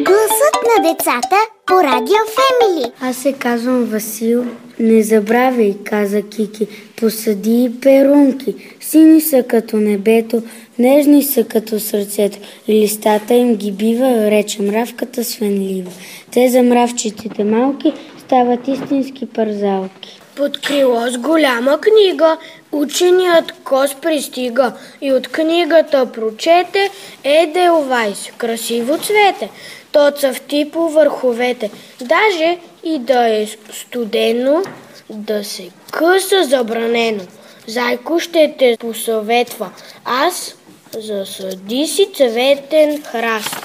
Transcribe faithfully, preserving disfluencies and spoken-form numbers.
Гласът на децата по Радио Фемили. Аз се казвам Васил. Не забравяй, каза Кики, посади и перунки. Сини са като небето, нежни са като сърцето. И листата им ги бива, рече мравката свенлива. Те за мравчетите малки стават истински парзалки. Под крило с голяма книга ученият Кос пристига и от книгата прочете Еделвайс, красиво цвете. То цъфти по върховете, даже и да е студено, да се къса забранено. Зайко ще те посъветва, аз засади си цветен храст.